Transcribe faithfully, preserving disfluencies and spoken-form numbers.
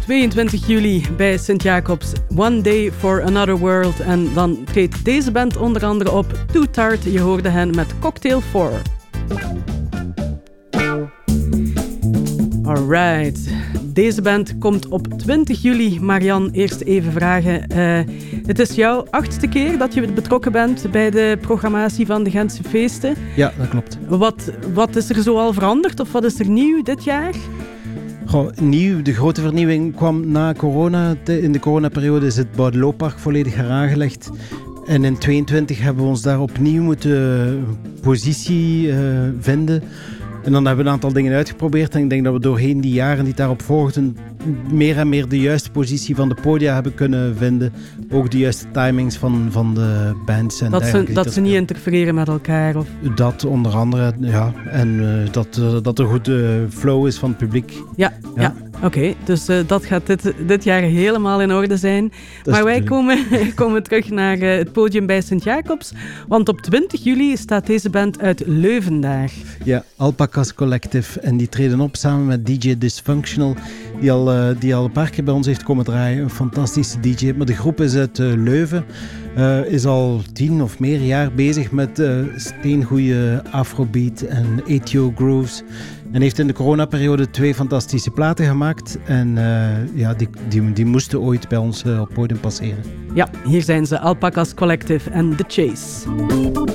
tweeëntwintig juli bij Sint-Jacobs. One Day for Another World. En dan treedt deze band onder andere op. Too Tart, je hoorde hen met Cocktail four. Alright. Deze band komt op twintig juli. Marian, eerst even vragen. Uh, het is jouw achtste keer dat je betrokken bent bij de programmatie van de Gentse feesten. Ja, dat klopt. Wat, wat is er zoal veranderd of wat is er nieuw dit jaar? Goh, nieuw, de grote vernieuwing kwam na corona. In de coronaperiode is het Boudelooppark volledig heraangelegd. En in tweeëntwintig hebben we ons daar opnieuw moeten positie uh, vinden. En dan hebben we een aantal dingen uitgeprobeerd. En ik denk dat we doorheen die jaren die daarop volgden meer en meer de juiste positie van de podia hebben kunnen vinden. Ook de juiste timings van, van de bands. En dat ze, dat ze niet interfereren met elkaar? Of? Dat onder andere, ja. En uh, dat, uh, dat er goed uh, flow is van het publiek. Ja, ja. ja. Oké. Okay, dus uh, dat gaat dit, dit jaar helemaal in orde zijn. Dat maar wij komen, komen terug naar uh, het podium bij Sint-Jacobs. Want op twintig juli staat deze band uit Leuven daar. Ja, Alpacas Collective. En die treden op samen met D J Dysfunctional. Die al, uh, die al een paar keer bij ons heeft komen draaien. Een fantastische D J. Maar de groep is uit uh, Leuven. Uh, is al tien of meer jaar bezig met uh, steengoeie afrobeat en Ethio grooves. En heeft in de coronaperiode twee fantastische platen gemaakt. En uh, ja, die, die, die moesten ooit bij ons uh, op het podium passeren. Ja, hier zijn ze, Alpacas Collective en The Chase.